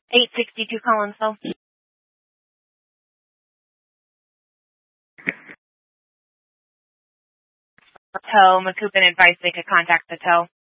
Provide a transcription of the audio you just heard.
862 Collinsville. Tow, McCoupin advised they could contact the tow.